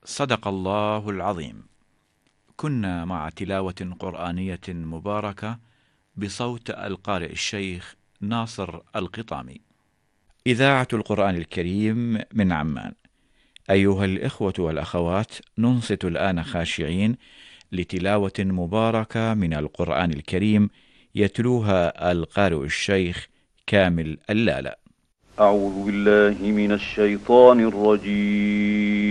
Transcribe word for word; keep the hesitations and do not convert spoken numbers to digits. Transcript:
صدق الله العظيم. كنا مع تلاوة قرآنية مباركة بصوت القارئ الشيخ ناصر القطامي. إذاعة القرآن الكريم من عمان. أيها الإخوة والأخوات، ننصت الآن خاشعين لتلاوة مباركة من القرآن الكريم يتلوها القارئ الشيخ كامل اللالا. أعوذ بالله من الشيطان الرجيم.